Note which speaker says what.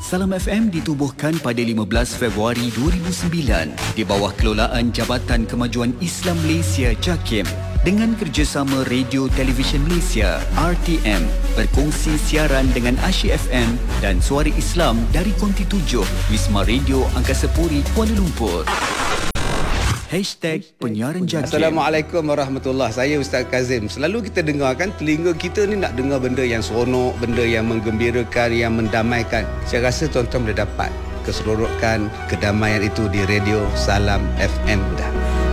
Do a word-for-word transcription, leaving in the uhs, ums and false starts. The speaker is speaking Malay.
Speaker 1: Salam F M ditubuhkan pada lima belas Februari dua ribu sembilan di bawah kelolaan Jabatan Kemajuan Islam Malaysia JAKIM dengan kerjasama Radio Televisyen Malaysia R T M berkongsi siaran dengan Asyik F M dan Suara Islam dari Konti tujuh Wisma Radio Angkasa Puri Kuala Lumpur. Hashtag Penyiaran JAKIM.
Speaker 2: Assalamualaikum warahmatullahi wabarakatuh. Saya Ustaz Kazim. Selalu kita dengar kan, telinga kita ni nak dengar benda yang seronok, benda yang menggembirakan, yang mendamaikan. Saya rasa tuan-tuan boleh dapat keseronokan, kedamaian itu di Radio Salam F M dah.